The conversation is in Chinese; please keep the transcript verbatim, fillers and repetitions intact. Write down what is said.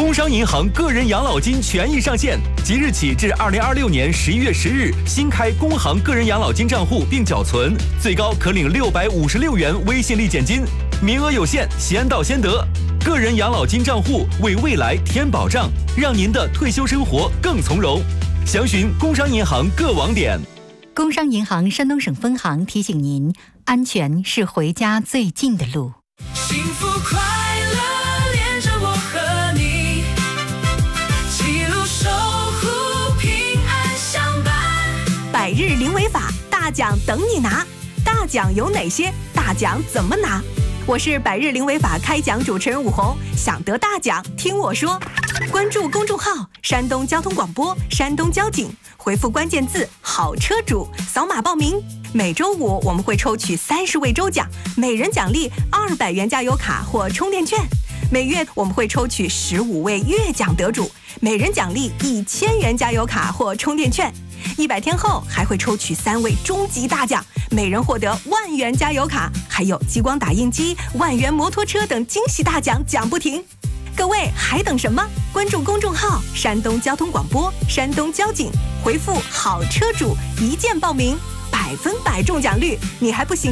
工商银行个人养老金权益上线，即日起至二零二六年十一月十日，新开工行个人养老金账户并缴存，最高可领六百五十六元微信立减金，名额有限，先到先得。个人养老金账户为未来添保障，让您的退休生活更从容。详询工商银行各网点。 工商银行山东省分行提醒您：安全是回家最近的路。 幸福快乐连着我和你，记录守护平安相伴。 百日零违法，大奖等你拿。大奖有哪些？大奖怎么拿？我是百日零违法开讲主持人武红，想得大奖听我说。关注公众号山东交通广播、山东交警，回复关键字好车主，扫码报名。每周五我们会抽取三十位周奖，每人奖励二百元加油卡或充电券。每月我们会抽取十五位月奖得主，每人奖励一千元加油卡或充电券。一百天后还会抽取三位终极大奖，每人获得万元加油卡，还有激光打印机、万元摩托车等惊喜大奖，奖不停。各位还等什么？关注公众号山东交通广播、山东交警，回复好车主一键报名，百分百中奖率，你还不行？